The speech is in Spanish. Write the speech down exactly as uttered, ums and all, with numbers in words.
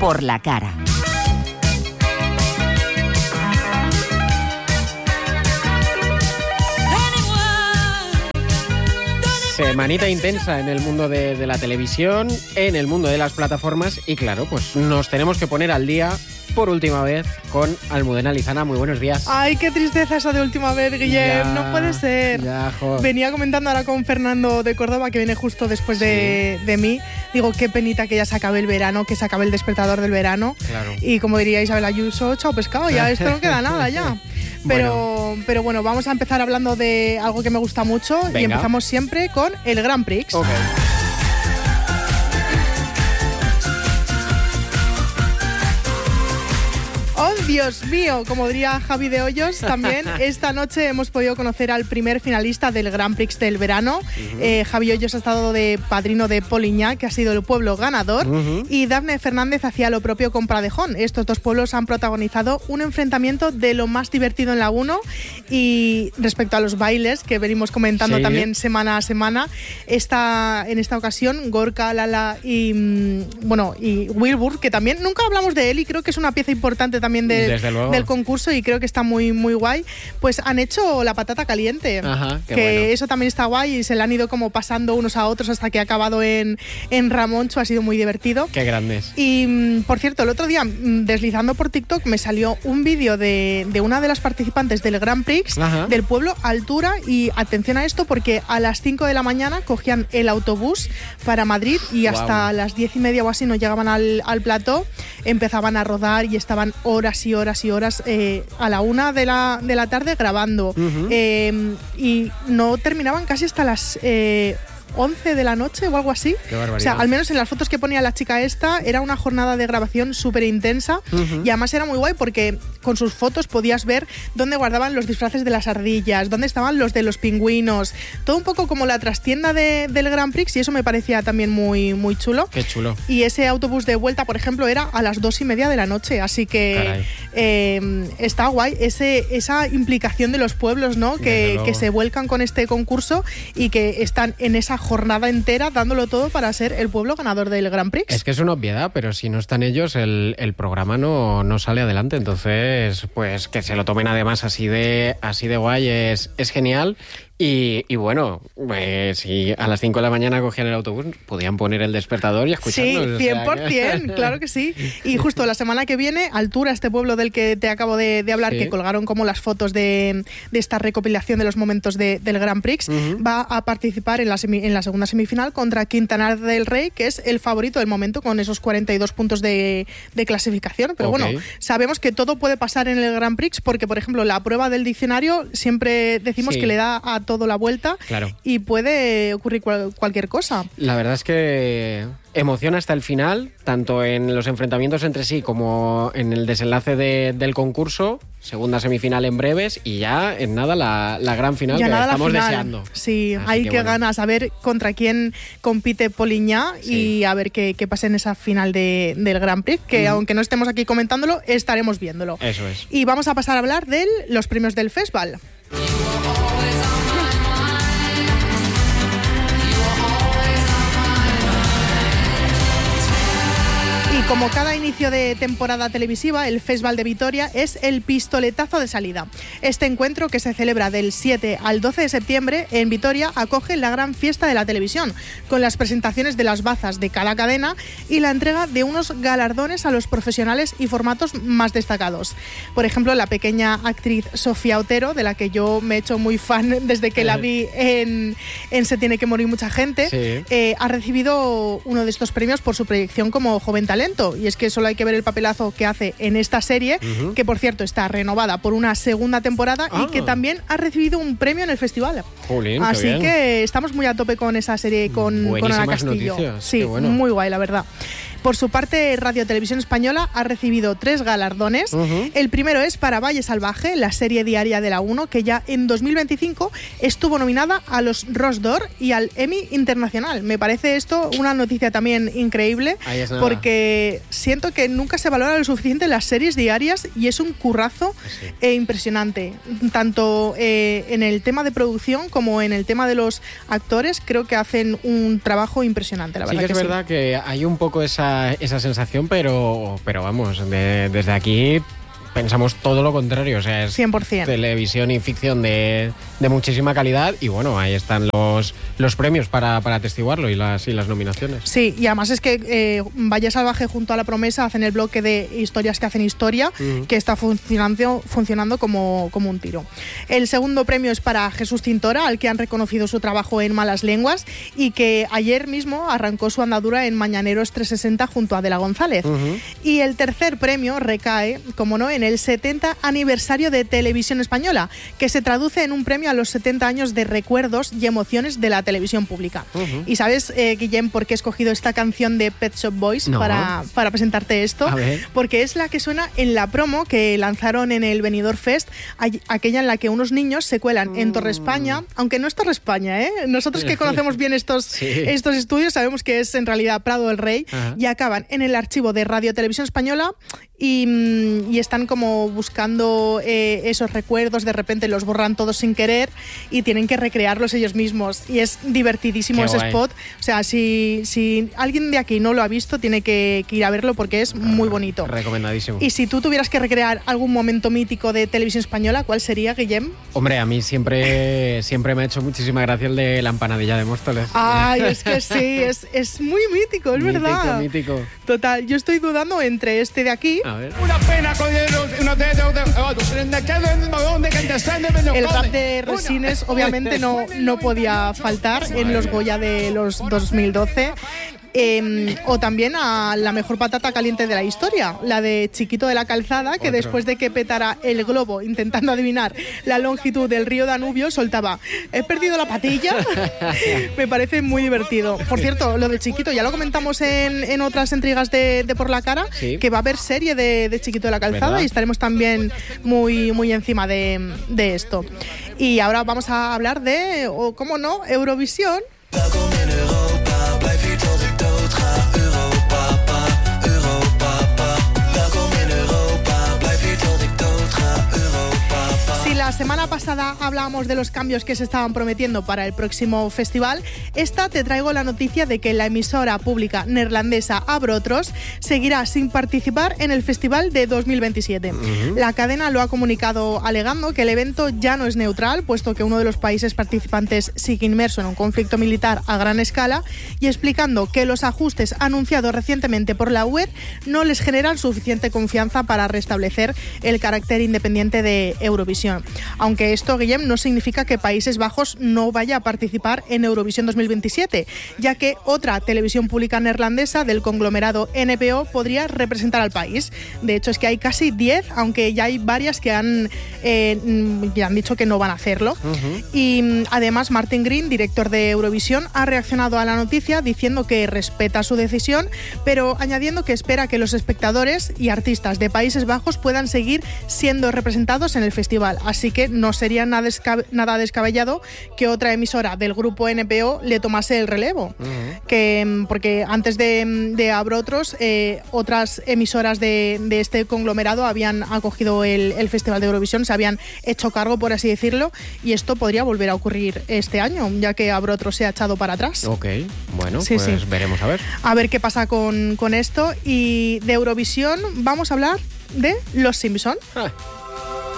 por la cara. Semanita intensa en el mundo de, de la televisión, en el mundo de las plataformas y claro, pues nos tenemos que poner al día por última vez con Almudena Lizana. Muy buenos días. Ay, qué tristeza esa de última vez, Guillem. Ya, no puede ser. Ya, joder. Venía comentando ahora con Fernando de Córdoba, que viene justo después sí. de, de mí. Digo, qué penita que ya se acabe el verano, que se acabe el despertador del verano. Claro. Y como diría Isabel Ayuso, chao pescado, ya esto no queda nada ya. Pero bueno. pero bueno, vamos a empezar hablando de algo que me gusta mucho. Venga. Y empezamos siempre con el Grand Prix. Okay. ¡Oh, Dios mío! Como diría Javi de Hoyos, también esta noche hemos podido conocer al primer finalista del Grand Prix del verano. Uh-huh. eh, Javi Hoyos ha estado de padrino de Poliñá, que ha sido el pueblo ganador, uh-huh. y Dafne Fernández hacía lo propio con Pradejón. Estos dos pueblos han protagonizado un enfrentamiento de lo más divertido en la uno. Y respecto a los bailes, que venimos comentando sí. también semana a semana, esta, en esta ocasión Gorka, Lala y, bueno, y Wilbur, que también nunca hablamos de él y creo que es una pieza importante también de, del concurso y creo que está muy muy guay, pues han hecho la patata caliente. Ajá, qué que bueno. Eso también está guay y se le han ido como pasando unos a otros hasta que ha acabado en, en Ramoncho. Ha sido muy divertido. Qué grandes. Y por cierto, el otro día deslizando por TikTok me salió un vídeo de, de una de las participantes del Grand Prix, ajá. del pueblo Altura, y atención a esto porque a las cinco de la mañana cogían el autobús para Madrid y hasta wow. las diez y media o así no llegaban al, al plató, empezaban a rodar y estaban horas y horas y horas eh, a la una de la, de la tarde grabando. Uh-huh. eh, y no terminaban casi hasta las eh, once de la noche o algo así. Qué barbaridad. O sea, al menos en las fotos que ponía la chica esta, era una jornada de grabación súper intensa. Uh-huh. Y además era muy guay porque con sus fotos podías ver dónde guardaban los disfraces de las ardillas, dónde estaban los de los pingüinos, todo un poco como la trastienda de, del Grand Prix, y eso me parecía también muy, muy chulo. Qué chulo. Y ese autobús de vuelta, por ejemplo, era a las dos y media de la noche, así que eh, está guay ese, esa implicación de los pueblos, ¿no? Que, que se vuelcan con este concurso y que están en esa jornada entera dándolo todo para ser el pueblo ganador del Grand Prix. Es que es una obviedad, pero si no están ellos, el, el programa no, no sale adelante. Entonces, pues que se lo tomen además así de, así de guay es, es genial. Y, y bueno, pues si a las cinco de la mañana cogían el autobús, podían poner el despertador y escucharnos. Sí, cien por ciento, o sea, que... claro que sí. Y justo la semana que viene, Altura, este pueblo del que te acabo de, de hablar, sí. que colgaron como las fotos de, de esta recopilación de los momentos de, del Grand Prix, uh-huh. va a participar en la, semi, en la segunda semifinal contra Quintanar del Rey, que es el favorito del momento con esos cuarenta y dos puntos de, de clasificación. Pero okay. bueno, sabemos que todo puede pasar en el Grand Prix porque, por ejemplo, la prueba del diccionario siempre decimos sí. que le da a todo la vuelta, claro. y puede ocurrir cual, cualquier cosa. La verdad es que emociona hasta el final, tanto en los enfrentamientos entre sí como en el desenlace de, del concurso. Segunda semifinal en breves y ya en nada la, la gran final ya que nada estamos final. deseando. Sí, Así hay que, que bueno. ganas, a ver contra quién compite Poliñá sí. y a ver qué, qué pasa en esa final de, del Grand Prix, que mm. aunque no estemos aquí comentándolo, estaremos viéndolo. Eso es. Y vamos a pasar a hablar de los premios del festival. Y como cada inicio de temporada televisiva, el Festival de Vitoria es el pistoletazo de salida. Este encuentro, que se celebra del siete al doce de septiembre en Vitoria, acoge la gran fiesta de la televisión, con las presentaciones de las bazas de cada cadena y la entrega de unos galardones a los profesionales y formatos más destacados. Por ejemplo, la pequeña actriz Sofía Otero, de la que yo me he hecho muy fan desde que la vi en, en Se tiene que morir mucha gente, sí. eh, ha recibido uno de estos premios por su proyección como joven talento. Y es que solo hay que ver el papelazo que hace en esta serie, uh-huh. que por cierto está renovada por una segunda temporada ah. y que también ha recibido un premio en el festival. Jolín, así qué bien. Que estamos muy a tope con esa serie con, con Ana Castillo. Noticias. Sí, bueno. muy guay, la verdad. Por su parte, Radio Televisión Española ha recibido tres galardones. Uh-huh. El primero es para Valle Salvaje, la serie diaria de la uno, que ya en dos mil veinticinco estuvo nominada a los Ros d'Or y al Emmy Internacional. Me parece esto una noticia también increíble, porque siento que nunca se valora lo suficiente las series diarias y es un currazo sí. eh, impresionante. Tanto eh, en el tema de producción como en el tema de los actores, creo que hacen un trabajo impresionante, la verdad. Sí que es que verdad sí. que hay un poco esa esa, esa sensación, pero, pero vamos, de, desde aquí pensamos todo lo contrario. O sea, es cien por ciento. Televisión y ficción de, de muchísima calidad y bueno, ahí están los, los premios para, para atestiguarlo y las, y las nominaciones. Sí, y además es que eh, Valle Salvaje junto a La Promesa hacen el bloque de historias que hacen historia, uh-huh. que está funcionando, funcionando como, como un tiro. El segundo premio es para Jesús Cintora, al que han reconocido su trabajo en Malas Lenguas y que ayer mismo arrancó su andadura en Mañaneros trescientos sesenta junto a Adela González. Uh-huh. Y el tercer premio recae, como no, en el setenta aniversario de Televisión Española, que se traduce en un premio a los setenta años de recuerdos y emociones de la televisión pública. Uh-huh. ¿Y sabes, eh, Guillem, por qué he escogido esta canción de Pet Shop Boys no. para, para presentarte esto? Porque es la que suena en la promo que lanzaron en el Benidorm Fest, aquella en la que unos niños se cuelan mm. en Torre España, aunque no es Torre España, ¿eh? Nosotros que conocemos bien estos, sí. estos estudios sabemos que es en realidad Prado del Rey. Uh-huh. Y acaban en el archivo de Radio Televisión Española y, y están como buscando eh, esos recuerdos, de repente los borran todos sin querer y tienen que recrearlos ellos mismos y es divertidísimo Qué ese guay. Spot. O sea, si, si alguien de aquí no lo ha visto, tiene que, que ir a verlo porque es muy bonito. Recomendadísimo. Y si tú tuvieras que recrear algún momento mítico de Televisión Española, ¿cuál sería, Guillem? Hombre, a mí siempre, siempre me ha hecho muchísima gracia el de la empanadilla de Móstoles. Ay, es que sí, es, es muy mítico, es mítico, verdad. Mítico. Total, yo estoy dudando entre este de aquí. A ver. Una pena con el El rap de Resines obviamente no, no podía faltar en los Goya de los dos mil doce. Eh, o también a la mejor patata caliente de la historia, la de Chiquito de la Calzada, que Otro. después de que petara el globo intentando adivinar la longitud del río Danubio, soltaba «He perdido la patilla». Me parece muy divertido. Por cierto, lo de Chiquito ya lo comentamos en, en otras intrigas de, de Por la Cara, ¿Sí? que va a haber serie de, de Chiquito de la Calzada, ¿verdad? Y estaremos también muy, muy encima de, de esto. Y ahora vamos a hablar de, o cómo no, Eurovisión. La semana pasada hablábamos de los cambios que se estaban prometiendo para el próximo festival. Esta te traigo la noticia de que la emisora pública neerlandesa Abrotros seguirá sin participar en el festival de dos mil veintisiete. Uh-huh. La cadena lo ha comunicado alegando que el evento ya no es neutral, puesto que uno de los países participantes sigue inmerso en un conflicto militar a gran escala, y explicando que los ajustes anunciados recientemente por la U E no les generan suficiente confianza para restablecer el carácter independiente de Eurovisión. Aunque esto, Guillem, no significa que Países Bajos no vaya a participar en Eurovisión dos mil veintisiete, ya que otra televisión pública neerlandesa del conglomerado N P O podría representar al país. De hecho, es que hay casi diez, aunque ya hay varias que han, eh, ya han dicho que no van a hacerlo. Uh-huh. Y además, Martin Green, director de Eurovisión, ha reaccionado a la noticia diciendo que respeta su decisión, pero añadiendo que espera que los espectadores y artistas de Países Bajos puedan seguir siendo representados en el festival. Así que no sería nada, descabe- nada descabellado que otra emisora del grupo N P O le tomase el relevo. Uh-huh. Que, porque antes de, de Abrotros, eh, otras emisoras de, de este conglomerado habían acogido el, el Festival de Eurovisión, se habían hecho cargo, por así decirlo, y esto podría volver a ocurrir este año, ya que Abrotros se ha echado para atrás. Ok, bueno, sí, pues sí. veremos a ver. A ver qué pasa con, con esto. Y de Eurovisión vamos a hablar de Los Simpson. Ah.